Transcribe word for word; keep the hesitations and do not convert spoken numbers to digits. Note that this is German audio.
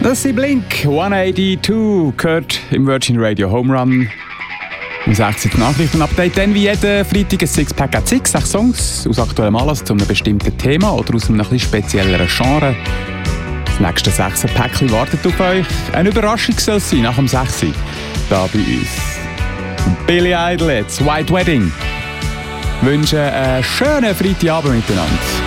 Das sind Blink hundertzweiundachtzig, gehört im Virgin Radio Home Run. Um sechzehn Uhr Nachrichten-Update, dann wie jeden Freitag ein Sixpack at Six, sechs Songs aus aktuellem Anlass zu einem bestimmten Thema oder aus einem etwas spezielleren Genre. Das nächste sechser Päckchen wartet auf euch. Eine Überraschung soll es sein nach dem sechs da bei uns. Billy Idol jetzt, White Wedding. Ich wünsche einen schönen Freitagabend miteinander.